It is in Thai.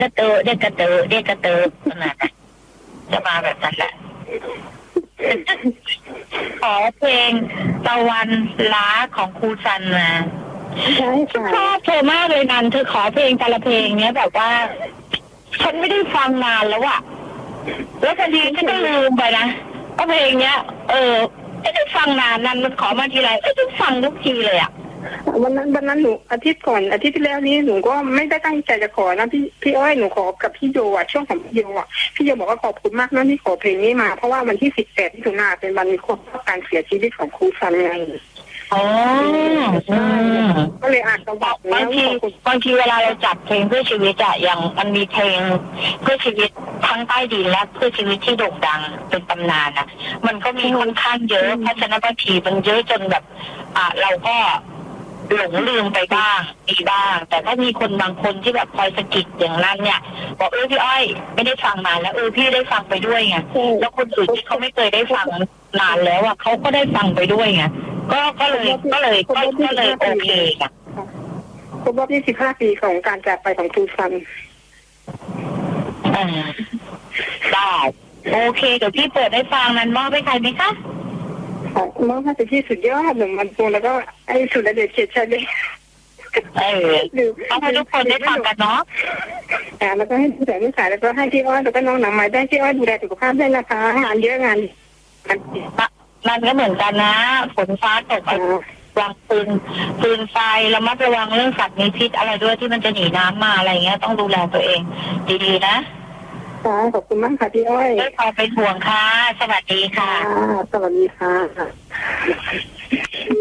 กระเตอเด็กกระเตอเด็กกระเตอขนาดนั้นจะมาแบบนั้นแหละขอเพลงตะวันล้าของครูซันมาใช่ค่ะชอบเธอมากเลยนันเธอขอเพลงแต่ละเพลงเนี้ยแบบว่าฉันไม่ได้ฟังนานแล้วอะแล้วบางทีฉันก็ลืมไปนะว่าเพลงเนี้ยไม่ได้ฟังนานนันมันขอมาทีไรต้องฟังทุกทีเลยอะวันนั้นหนูอาทิตย์ที่แล้วนี้หนูก็ไม่ได้ตั้งใจจะขอนะพี่อ้อยหนูขอกับพี่โยอ่ะช่วงของพี่โยอ่ะพี่โยบอกว่าขอบคุณมากนะที่ขอเพลงนี้มาเพราะว่าวันที่18 มิถุนายนเป็นวันครบรอบการเสียชีวิตของครูซันไงอ๋อก็เลยอ่านประวัติบางทีเวลาเราจัดเพลงเพื่อชีวิตอะอย่างมันมีเพลงเพื่อชีวิตทั้งใต้ดินและเพื่อชีวิตที่โด่งดังเป็นตำนานอะมันก็มีค่อนข้างเยอะเพราะฉะนั้นบางทีมันเยอะจนแบบเราก็หลงลืมไปบ้างมีบ้างแต่ก็มีคนบางคนที่แบบคอยสะกิดอย่างนั้นเนี่ยบอกพี่อ้อยไม่ได้ฟังนานแล้วพี่ได้ฟังไปด้วยไงแล้วคนอื่นที่เขาไม่เคยได้ฟังนานแล้วอ่ะเขาก็ได้ฟังไปด้วยไงก็เลยโอเคค่ะครบรอบ25 ปีของการจากไปของครูซันได้โอเคเดี๋ยวพี่เปิดให้ฟังนั้นมอบให้ใครไหมคะมอบให้เป็นที่สุดยอดหนุ่มมันปูแล้วก็ไอ้สุรเดชเขตชัยเลยต้องให้ทุกคนได้ฟังกันเนาะแล้วก็ให้ดูแลนิสัยแล้วก็ให้พี่อ้อยแล้วก็น้องหนังไม้ได้พี่อ้อยดูแลสุขภาพได้นะคะงานเยอะงานนั่นก็เหมือนกันนะฝนฟ้าตกวางปืนไฟระมัดระวังเรื่องสัตว์มีพิษอะไรด้วยที่มันจะหนีน้ำมาอะไรเงี้ยต้องดูแลตัวเองดีๆนะขอบคุณมากค่ะพี่อ้อยด้วยความเป็นห่วงค่ะสวัสดีค่ะสวัสดีค่ะ